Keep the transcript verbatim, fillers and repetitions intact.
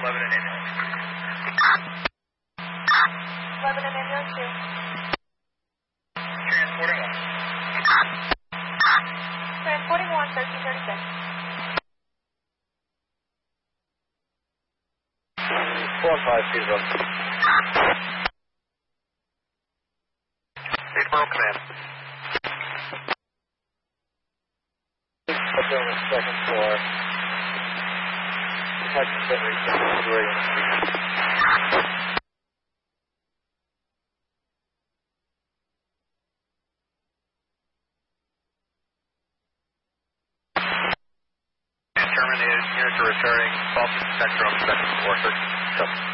Lebanon ambulance. Lebanon ambulance two. Transporting one. Transporting one, thirteen thirty-six. four five two zero. Statesboro Command. Up on the second floor. Detective been reached out to where you're going to speak. Determined units are returning. Boston Spectrum, second floor, thirteen.